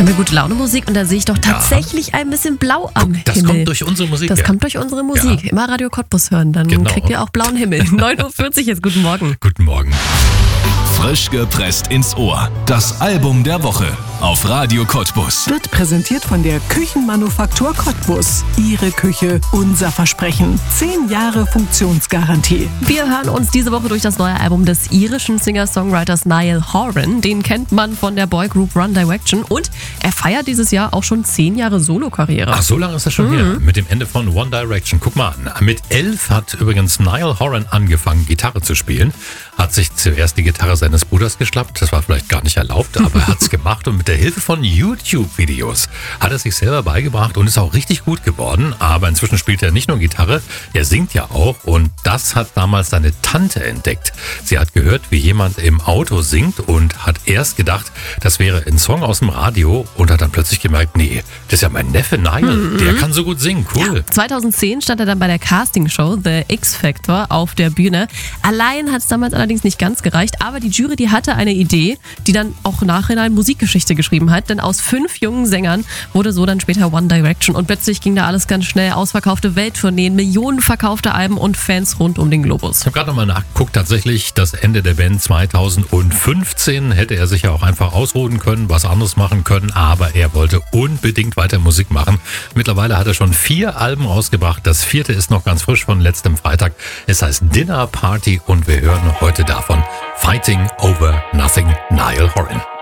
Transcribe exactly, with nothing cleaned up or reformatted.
Haben wir gute Laune Musik und da sehe ich doch tatsächlich ja. ein bisschen blau am Guck, das Himmel. kommt durch unsere Musik. Das ja. kommt durch unsere Musik. Ja. Immer Radio Cottbus hören, dann genau. kriegt ihr auch blauen Himmel. neun Uhr vierzig jetzt, guten Morgen. Guten Morgen. Frisch gepresst ins Ohr. Das Album der Woche auf Radio Cottbus. Wird präsentiert von der Küchenmanufaktur Cottbus. Ihre Küche, unser Versprechen. Zehn Jahre Funktionsgarantie. Wir hören uns diese Woche durch das neue Album des irischen Singer-Songwriters Niall Horan. Den kennt man von der Boygroup One Direction und er feiert dieses Jahr auch schon zehn Jahre Solokarriere. Ach, so lange ist das schon mhm. her. Mit dem Ende von One Direction. Guck mal an. Mit elf hat übrigens Niall Horan angefangen, Gitarre zu spielen. Hat sich zuerst die Gitarre seines Bruders geschnappt. Das war vielleicht gar nicht erlaubt, aber er hat es gemacht. Und mit der Hilfe von YouTube-Videos hat er sich selber beigebracht und ist auch richtig gut geworden. Aber inzwischen spielt er nicht nur Gitarre, er singt ja auch. Und das hat damals seine Tante entdeckt. Sie hat gehört, wie jemand im Auto singt und hat erst gedacht, das wäre ein Song aus dem Radio und hat dann plötzlich gemerkt, nee, das ist ja mein Neffe Niall, mhm. der kann so gut singen, cool. Ja, zweitausendzehn stand er dann bei der Castingshow The X-Factor auf der Bühne. Allein hat es damals allerdings nicht ganz gereicht, aber die Jury, die hatte eine Idee, die dann auch nachhinein Musikgeschichte geschrieben hat, denn aus fünf jungen Sängern wurde so dann später One Direction und plötzlich ging da alles ganz schnell, ausverkaufte Welttourneen, Millionen verkaufte Alben und Fans rund um den Globus. Ich habe gerade nochmal nachgeguckt, tatsächlich das Ende der Band zweitausendfünfzehn hätte er sich ja auch einfach ausruhen können, was anderes machen können, aber er wollte unbedingt weiter Musik machen. Mittlerweile hat er schon vier Alben rausgebracht, das vierte ist noch ganz frisch von letztem Freitag. Es heißt Dinner Party und wir hören heute davon Fighting Over Nothing, Niall Horan.